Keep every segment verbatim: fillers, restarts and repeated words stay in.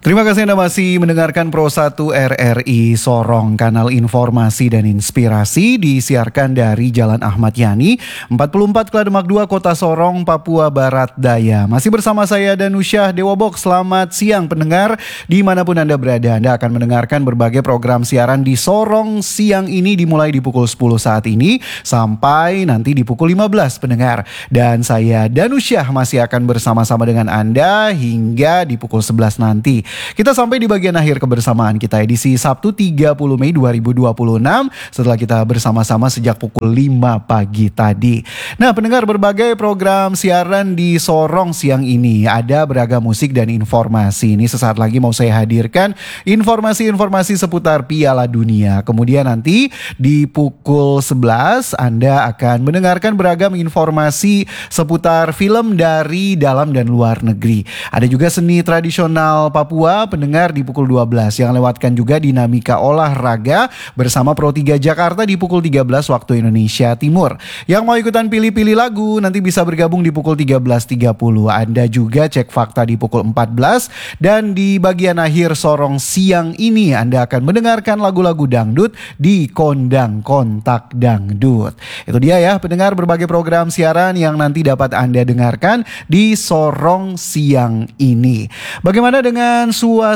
Terima kasih Anda masih mendengarkan Pro satu R R I Sorong, kanal informasi dan inspirasi, disiarkan dari Jalan Ahmad Yani, empat puluh empat Klademak dua, Kota Sorong, Papua Barat Daya. Masih bersama saya Danusyah Dewabok. Selamat siang pendengar, dimanapun Anda berada. Anda akan mendengarkan berbagai program siaran di Sorong siang ini, dimulai di pukul sepuluh saat ini sampai nanti di pukul lima belas pendengar. Dan saya Danusyah masih akan bersama-sama dengan Anda hingga di pukul sebelas nanti. Kita sampai di bagian akhir kebersamaan kita, edisi Sabtu tiga puluh Mei dua ribu dua puluh enam, setelah kita bersama-sama sejak pukul lima pagi tadi. Nah pendengar, berbagai program siaran di Sorong siang ini, ada beragam musik dan informasi. Ini sesaat lagi mau saya hadirkan informasi-informasi seputar Piala Dunia. Kemudian nanti di pukul sebelas Anda akan mendengarkan beragam informasi seputar film dari dalam dan luar negeri. Ada juga seni tradisional Papua pendengar di pukul dua belas, yang lewatkan juga dinamika olahraga bersama Pro tiga Jakarta di pukul tiga belas waktu Indonesia Timur. Yang mau ikutan pilih-pilih lagu nanti bisa bergabung di pukul tiga belas tiga puluh. Anda juga cek fakta di pukul empat belas, dan di bagian akhir Sorong siang ini Anda akan mendengarkan lagu-lagu dangdut di Kondang Kontak Dangdut. Itu dia ya pendengar, berbagai program siaran yang nanti dapat Anda dengarkan di Sorong siang ini. Bagaimana dengan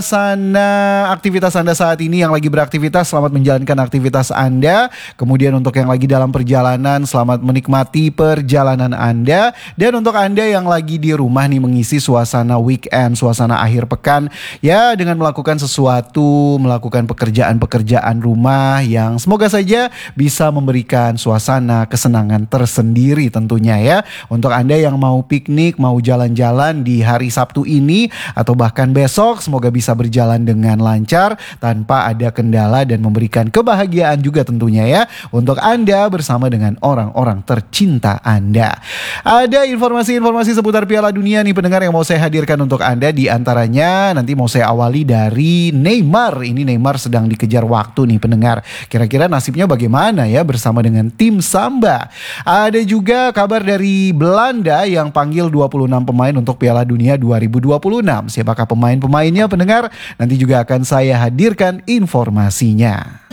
suasana aktivitas Anda saat ini? Yang lagi beraktivitas, selamat menjalankan aktivitas Anda. Kemudian untuk yang lagi dalam perjalanan, selamat menikmati perjalanan Anda. Dan untuk Anda yang lagi di rumah nih, mengisi suasana weekend, suasana akhir pekan, ya dengan melakukan sesuatu, melakukan pekerjaan-pekerjaan rumah yang semoga saja bisa memberikan suasana kesenangan tersendiri tentunya ya. Untuk Anda yang mau piknik, mau jalan-jalan di hari Sabtu ini atau bahkan besok, semoga bisa berjalan dengan lancar tanpa ada kendala dan memberikan kebahagiaan juga tentunya ya untuk Anda bersama dengan orang-orang tercinta Anda. Ada informasi-informasi seputar Piala Dunia nih pendengar yang mau saya hadirkan untuk Anda. Di antaranya nanti mau saya awali dari Neymar. Ini Neymar sedang dikejar waktu nih pendengar. Kira-kira nasibnya bagaimana ya bersama dengan tim Samba. Ada juga kabar dari Belanda yang panggil dua puluh enam pemain untuk Piala Dunia dua ribu dua puluh enam. Siapakah pemain-pemainnya pendengar? Nanti juga akan saya hadirkan informasinya.